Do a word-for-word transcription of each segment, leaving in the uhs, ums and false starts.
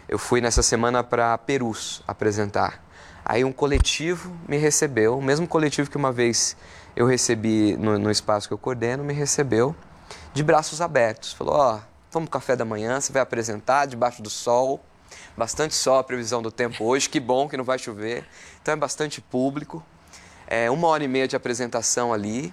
eu fui nessa semana para Perus apresentar. Aí um coletivo me recebeu, o mesmo coletivo que uma vez eu recebi no, no espaço que eu coordeno, me recebeu de braços abertos. Falou, ó, oh, vamos pro café da manhã, você vai apresentar debaixo do sol, bastante sol a previsão do tempo hoje, que bom que não vai chover, então é bastante público, é uma hora e meia de apresentação ali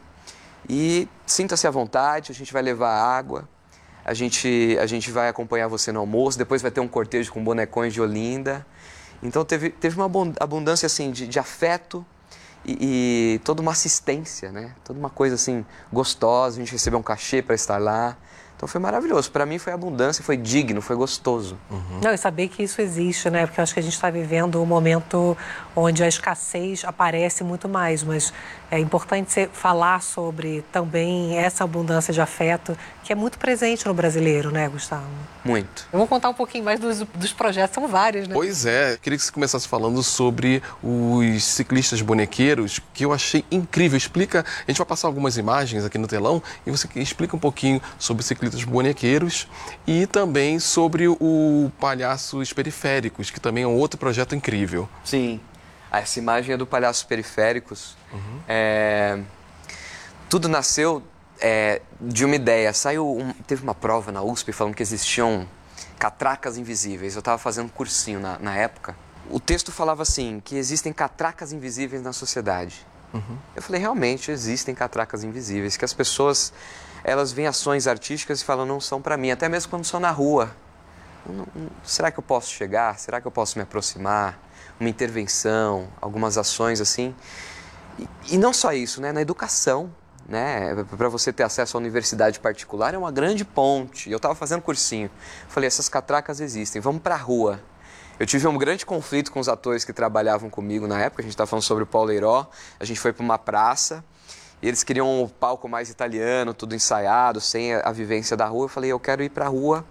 e sinta-se à vontade, a gente vai levar água, a gente, a gente vai acompanhar você no almoço, depois vai ter um cortejo com bonecões de Olinda. Então teve, teve uma abundância assim, de, de afeto e, e toda uma assistência, né? Toda uma coisa assim gostosa, a gente recebeu um cachê para estar lá. Então foi maravilhoso. Para mim foi abundância, foi digno, foi gostoso. Uhum. Não, e saber que isso existe, né? Porque eu acho que a gente está vivendo um momento onde a escassez aparece muito mais, mas é importante você falar sobre também essa abundância de afeto que é muito presente no brasileiro, né, Gustavo? Muito. Eu vou contar um pouquinho mais dos, dos projetos, são vários, né? Pois é, queria que você começasse falando sobre os ciclistas bonequeiros, que eu achei incrível. Explica, a gente vai passar algumas imagens aqui no telão e você explica um pouquinho sobre ciclistas bonequeiros e também sobre o Palhaços Periféricos, que também é um outro projeto incrível. Sim, essa imagem é do Palhaços Periféricos. Uhum. É... Tudo nasceu é, de uma ideia. Saiu um... Teve uma prova na U S P falando que existiam catracas invisíveis. Eu estava fazendo um cursinho na, na época. O texto falava assim, que existem catracas invisíveis na sociedade. Uhum. Eu falei, realmente existem catracas invisíveis, que as pessoas, elas veem ações artísticas e falam, não são para mim, até mesmo quando são na rua. Não, não, será que eu posso chegar? Será que eu posso me aproximar? Uma intervenção, algumas ações assim. E, e não só isso, né? Na educação, né? Para você ter acesso à universidade particular é uma grande ponte. Eu estava fazendo cursinho. Falei, essas catracas existem, vamos para a rua. Eu tive um grande conflito com os atores que trabalhavam comigo na época. A gente estava falando sobre o Paulo Leiró. A gente foi para uma praça e eles queriam um palco mais italiano, tudo ensaiado, sem a, a vivência da rua. Eu falei, eu quero ir para a rua.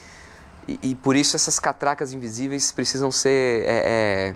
E, e por isso essas catracas invisíveis precisam ser é,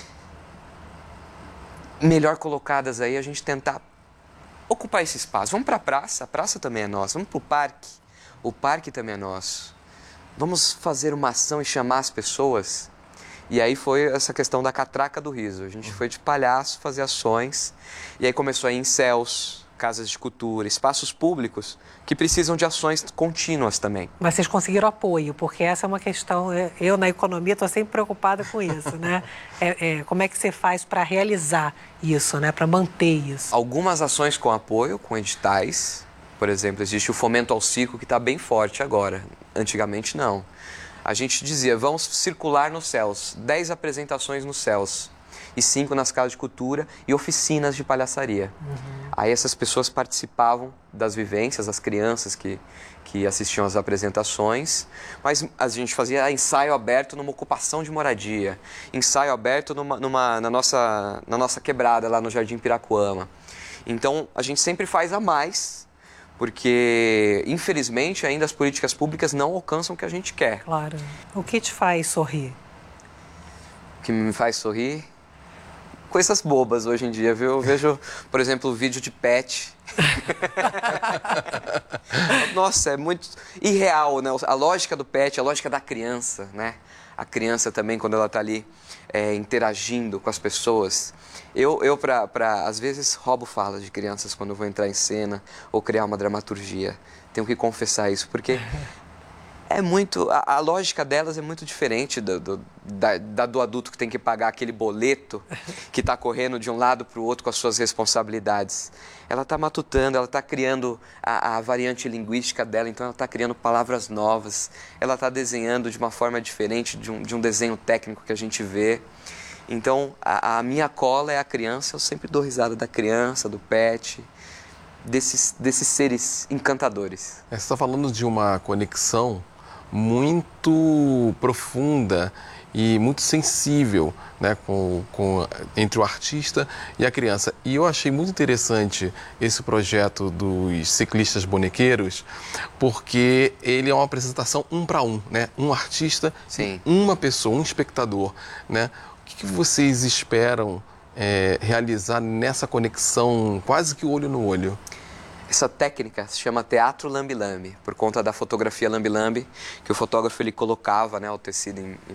é, melhor colocadas aí, a gente tentar ocupar esse espaço. Vamos para a praça, a praça também é nossa. Vamos para o parque, o parque também é nosso. Vamos fazer uma ação e chamar as pessoas. E aí foi essa questão da catraca do riso. A gente foi de palhaço fazer ações. E aí começou a ir em céus, casas de cultura, espaços públicos que precisam de ações contínuas também. Mas vocês conseguiram apoio, porque essa é uma questão, eu na economia estou sempre preocupada com isso, né? É, é, como é que você faz para realizar isso, né? Para manter isso? Algumas ações com apoio, com editais. Por exemplo, existe o Fomento ao Circo que está bem forte agora. Antigamente não. A gente dizia, vamos circular nos céus, dez apresentações nos céus. E cinco nas casas de cultura e oficinas de palhaçaria. Uhum. Aí essas pessoas participavam das vivências, as crianças que, que assistiam às apresentações, mas a gente fazia ensaio aberto numa ocupação de moradia, ensaio aberto numa, numa, na, nossa, na nossa quebrada lá no Jardim Piracuama. Então a gente sempre faz a mais, porque infelizmente ainda as políticas públicas não alcançam o que a gente quer. Claro. O que te faz sorrir? O que me faz sorrir? Coisas bobas hoje em dia, viu? Eu vejo, por exemplo, o vídeo de pet. Nossa, é muito irreal, né? A lógica do pet, a lógica da criança, né? A criança também, quando ela está ali é, interagindo com as pessoas. Eu, eu pra, pra, às vezes, roubo falas de crianças quando eu vou entrar em cena ou criar uma dramaturgia. Tenho que confessar isso, porque... É muito, a, a lógica delas é muito diferente do, do, da, da do adulto que tem que pagar aquele boleto que está correndo de um lado para o outro com as suas responsabilidades. Ela está matutando, ela está criando a, a variante linguística dela, então ela está criando palavras novas, ela está desenhando de uma forma diferente de um, de um desenho técnico que a gente vê. Então, a, a minha cola é a criança, eu sempre dou risada da criança, do pet... Desses, desses seres encantadores. Você está falando de uma conexão muito profunda e muito sensível, né, com, com, entre o artista e a criança. E eu achei muito interessante esse projeto dos ciclistas bonequeiros, porque ele é uma apresentação um para um, né? Um artista, Sim. Uma pessoa, um espectador, né? O que, que vocês esperam É, realizar nessa conexão quase que olho no olho? Essa técnica se chama teatro lambe-lambe, por conta da fotografia lambe-lambe, que o fotógrafo ele colocava, né, o tecido em,